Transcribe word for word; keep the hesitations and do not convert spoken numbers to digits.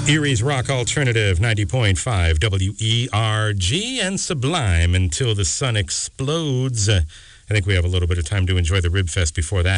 Erie's Rock Alternative, ninety point five W E R G, and Sublime, Until the Sun Explodes. I think we have a little bit of time to enjoy the Rib Fest before that.